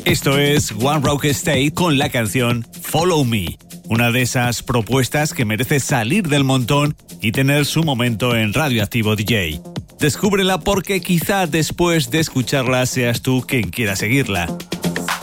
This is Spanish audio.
Esto es One Rock State con la canción Follow Me, una de esas propuestas que merece salir del montón y tener su momento en Radioactivo DJ. Descúbrela porque quizá después de escucharla seas tú quien quiera seguirla.